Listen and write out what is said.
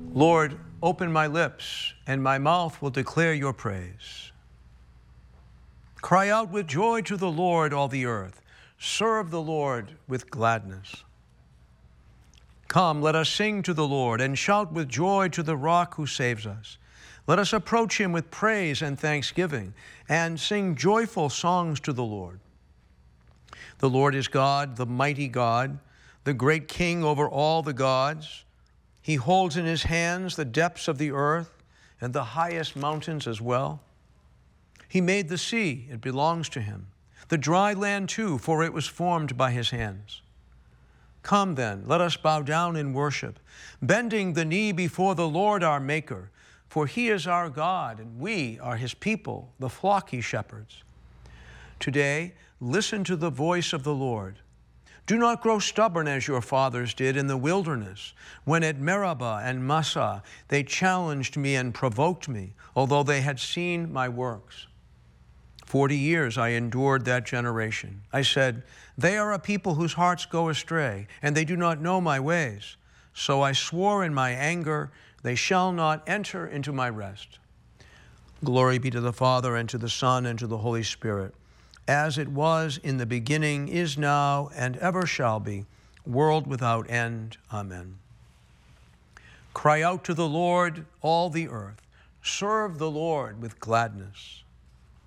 Lord, open my lips, and my mouth will declare your praise. Cry out with joy to the Lord, all the earth. Serve the Lord with gladness. Come, let us sing to the Lord and shout with joy to the rock who saves us. Let us approach him with praise and thanksgiving and sing joyful songs to the Lord. The Lord is God, the mighty God, the great King over all the gods. He holds in his hands the depths of the earth and the highest mountains as well. He made the sea, it belongs to him. The dry land too, for it was formed by his hands. Come then, let us bow down in worship, bending the knee before the Lord our Maker, for he is our God, and we are his people, the flock he shepherds. Today, listen to the voice of the Lord. Do not grow stubborn as your fathers did in the wilderness, when at Meribah and Massah they challenged me and provoked me, although they had seen my works. 40 years I endured that generation. I said, they are a people whose hearts go astray, and they do not know my ways. So I swore in my anger, they shall not enter into my rest. Glory be to the Father, and to the Son, and to the Holy Spirit, as it was in the beginning, is now, and ever shall be, world without end. Amen. Cry out to the Lord, all the earth. Serve the Lord with gladness.